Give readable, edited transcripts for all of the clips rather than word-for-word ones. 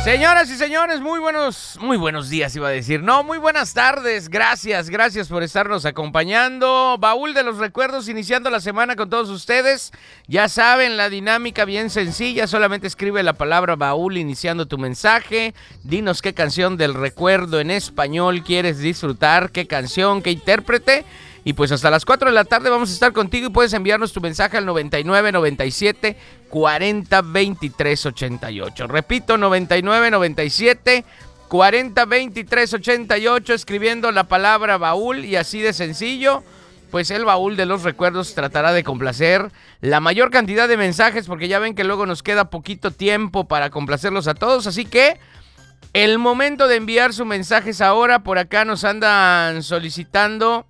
Señoras y señores, muy buenos días iba a decir. No, muy buenas tardes. Gracias por estarnos acompañando. Baúl de los recuerdos, iniciando la semana con todos ustedes. Ya saben, la dinámica bien sencilla. Solamente escribe la palabra baúl iniciando tu mensaje. Dinos qué canción del recuerdo en español quieres disfrutar, qué canción, qué intérprete. Y pues hasta las 4 de la tarde vamos a estar contigo y puedes enviarnos tu mensaje al 99 97 40 23 88. Repito, 99 97 40 23 88, escribiendo la palabra baúl, y así de sencillo, pues el baúl de los recuerdos tratará de complacer la mayor cantidad de mensajes, porque ya ven que luego nos queda poquito tiempo para complacerlos a todos, así que el momento de enviar sus mensajes ahora. Por acá nos andan solicitando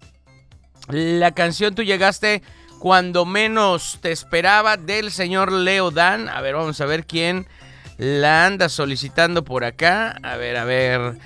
la canción Tú llegaste cuando menos te esperaba, del señor Leo Dan. A ver, vamos a ver quién la anda solicitando por acá. A ver.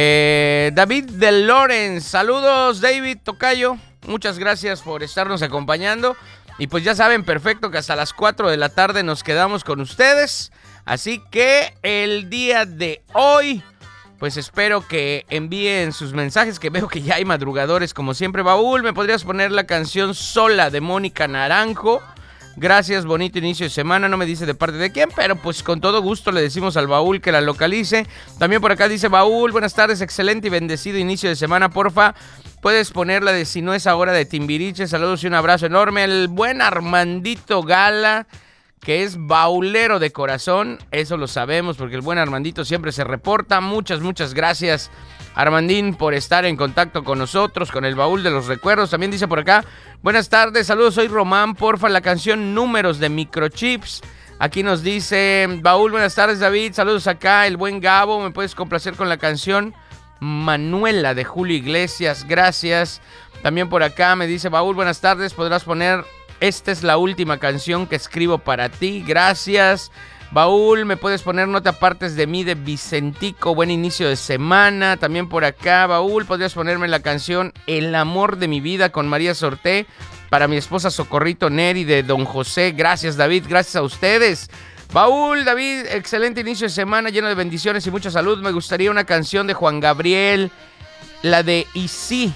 David de Lorenz. Saludos, David Tocayo. Muchas gracias por estarnos acompañando. Y pues ya saben, perfecto, que hasta las 4 de la tarde nos quedamos con ustedes. Así que el día de hoy, pues espero que envíen sus mensajes, que veo que ya hay madrugadores como siempre. Baúl, ¿me podrías poner la canción Sola de Mónica Naranjo? Gracias, bonito inicio de semana. No me dice de parte de quién, pero pues con todo gusto le decimos al Baúl que la localice. También por acá dice Baúl, buenas tardes, excelente y bendecido inicio de semana, porfa. Puedes ponerla de Si no es ahora, de Timbiriche. Saludos y un abrazo enorme. El buen Armandito Gala, que es baulero de corazón, eso lo sabemos porque el buen Armandito siempre se reporta. Muchas gracias, Armandín, por estar en contacto con nosotros, con el baúl de los recuerdos. También dice por acá, buenas tardes, saludos, soy Román, porfa, la canción Números de Microchips. Aquí nos dice Baúl, buenas tardes, David, saludos acá, el buen Gabo, ¿me puedes complacer con la canción Manuela de Julio Iglesias? Gracias. También por acá me dice Baúl, buenas tardes, podrás poner Esta es la última canción que escribo para ti. Gracias. Baúl, ¿me puedes poner No te apartes de mí de Vicentico? Buen inicio de semana. También por acá, Baúl, ¿podrías ponerme la canción El amor de mi vida con María Sorté para mi esposa Socorrito Neri de Don José? Gracias, David. Gracias a ustedes. Baúl, David, excelente inicio de semana lleno de bendiciones y mucha salud. Me gustaría una canción de Juan Gabriel, la de Y sí.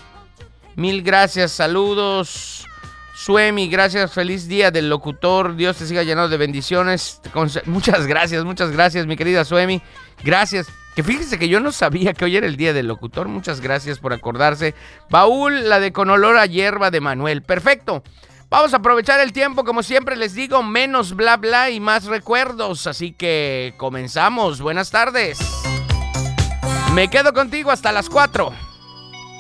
Mil gracias, saludos. Suemi, gracias, feliz día del locutor, Dios te siga llenando de bendiciones. Muchas gracias, mi querida Suemi, gracias. Que fíjense que yo no sabía que hoy era el día del locutor, muchas gracias por acordarse. Baúl, la de Con olor a hierba de Manuel, perfecto. Vamos a aprovechar el tiempo, como siempre les digo, menos bla bla y más recuerdos, así que comenzamos. Buenas tardes. Me quedo contigo hasta las 4.